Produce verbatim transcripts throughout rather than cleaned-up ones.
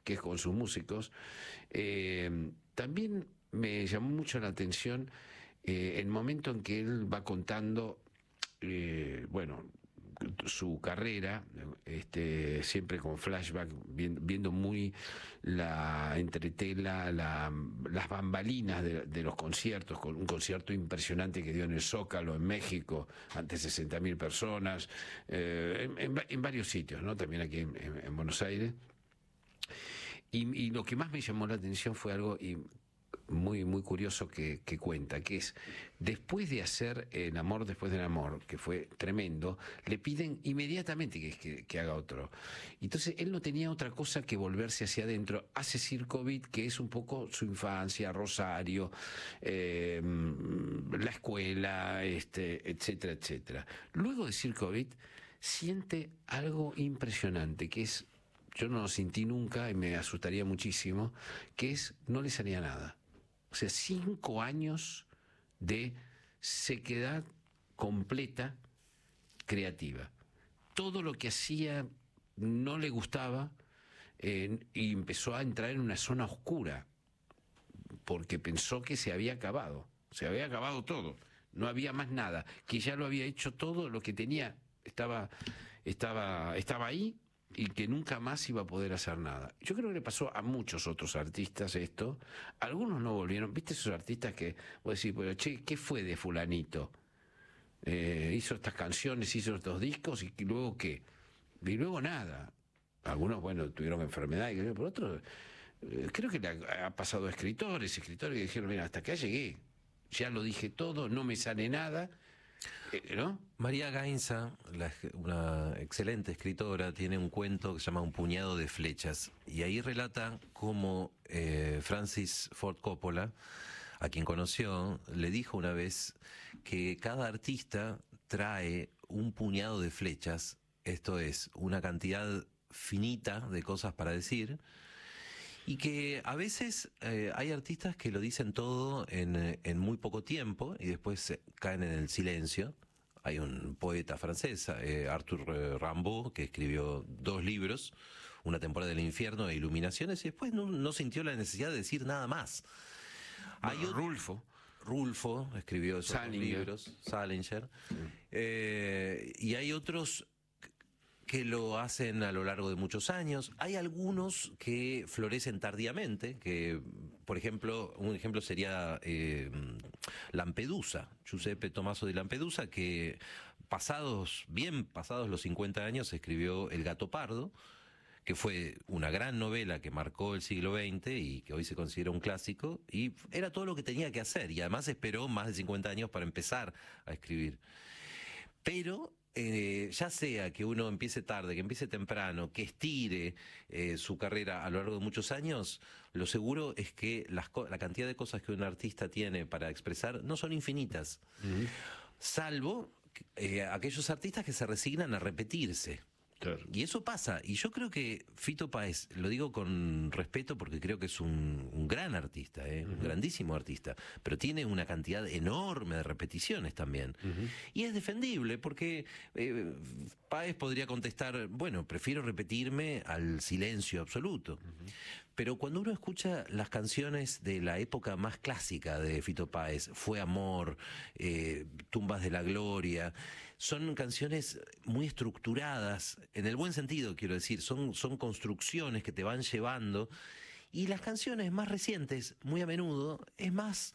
que es con sus músicos. Eh, también me llamó mucho la atención eh, el momento en que él va contando, eh, bueno, su carrera, este, siempre con flashback, viendo, viendo muy la entretela, la, las bambalinas de, de los conciertos, con un concierto impresionante que dio en el Zócalo, en México, ante sesenta mil personas, eh, en, en, en varios sitios, ¿no? También aquí en, en, en Buenos Aires. Y, y lo que más me llamó la atención fue algo y muy muy curioso que, que cuenta, que es, después de hacer El amor después del amor, que fue tremendo, le piden inmediatamente que, que, que haga otro. Entonces él no tenía otra cosa que volverse hacia adentro. Hace Circo Beat, que es un poco su infancia, Rosario, eh, la escuela, este, etcétera, etcétera. Luego de Circo Beat siente algo impresionante, que es, yo no lo sentí nunca y me asustaría muchísimo, que es, no le salía nada. O sea, cinco años de sequedad completa creativa. Todo lo que hacía no le gustaba, eh, y empezó a entrar en una zona oscura, porque pensó que se había acabado, se había acabado todo, no había más nada, que ya lo había hecho todo, lo que tenía estaba, estaba, estaba ahí, y que nunca más iba a poder hacer nada. Yo creo que le pasó a muchos otros artistas esto. Algunos no volvieron. ¿Viste esos artistas que vos decís, pero che, ¿qué fue de fulanito? Eh, hizo estas canciones, hizo estos discos, y luego ¿qué? Y luego nada. Algunos, bueno, tuvieron enfermedad, y por otros, eh, creo que le ha, ha pasado a escritores, escritores que dijeron, mira, hasta acá llegué, ya lo dije todo, no me sale nada. Eh, ¿no? María Gainza, la, una excelente escritora, tiene un cuento que se llama Un puñado de flechas, y ahí relata cómo eh, Francis Ford Coppola, a quien conoció, le dijo una vez que cada artista trae un puñado de flechas, esto es, una cantidad finita de cosas para decir, y que a veces eh, hay artistas que lo dicen todo en, en muy poco tiempo y después eh, caen en el silencio. Hay un poeta francés, eh, Arthur Rimbaud, que escribió dos libros, Una temporada del infierno e Iluminaciones, y después no, no sintió la necesidad de decir nada más. Hay Bueno, Rulfo. Rulfo escribió esos dos libros, Salinger, sí. eh, y hay otros que lo hacen a lo largo de muchos años. Hay algunos que florecen tardíamente, que, por ejemplo, un ejemplo sería eh, Lampedusa, Giuseppe Tommaso di Lampedusa, que pasados, bien pasados los cincuenta años, escribió El gato pardo, que fue una gran novela que marcó el siglo veinte y que hoy se considera un clásico, y era todo lo que tenía que hacer, y además esperó más de cincuenta años para empezar a escribir. Pero Eh, ya sea que uno empiece tarde, que empiece temprano, que estire eh, su carrera a lo largo de muchos años, lo seguro es que las, la cantidad de cosas que un artista tiene para expresar no son infinitas, uh-huh. salvo eh, aquellos artistas que se resignan a repetirse. Claro. Y eso pasa, y yo creo que Fito Páez, lo digo con respeto porque creo que es un, un gran artista, ¿eh? uh-huh. un grandísimo artista, pero tiene una cantidad enorme de repeticiones también. Uh-huh. Y es defendible porque eh, Páez podría contestar, bueno, prefiero repetirme al silencio absoluto. Uh-huh. Pero cuando uno escucha las canciones de la época más clásica de Fito Páez, Fue Amor, eh, Tumbas de la Gloria, son canciones muy estructuradas, en el buen sentido quiero decir, son, son construcciones que te van llevando, y las canciones más recientes, muy a menudo, es más,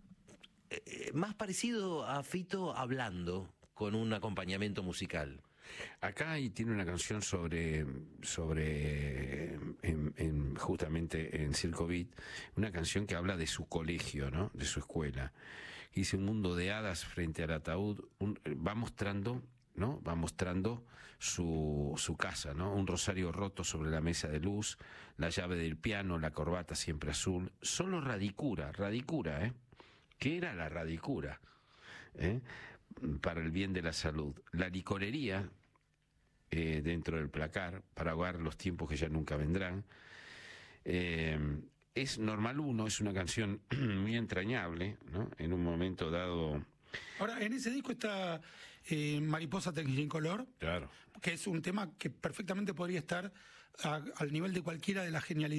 eh, más parecido a Fito hablando con un acompañamiento musical. Acá y tiene una canción sobre, sobre en, en, justamente en Circo Beat, una canción que habla de su colegio, ¿no? De su escuela. Dice, un mundo de hadas frente al ataúd, un, va mostrando, ¿no? Va mostrando su, su casa, ¿no? Un rosario roto sobre la mesa de luz, la llave del piano, la corbata siempre azul, solo radicura, radicura, ¿eh? ¿Qué era la radicura? ¿Eh? Para el bien de la salud. La licorería eh, dentro del placar, para ahogar los tiempos que ya nunca vendrán. Eh, es Normal Uno, es una canción muy entrañable, ¿no? En un momento dado. Ahora, en ese disco está eh, Mariposa Tecnicolor, claro, que es un tema que perfectamente podría estar a, al nivel de cualquiera de la genialidad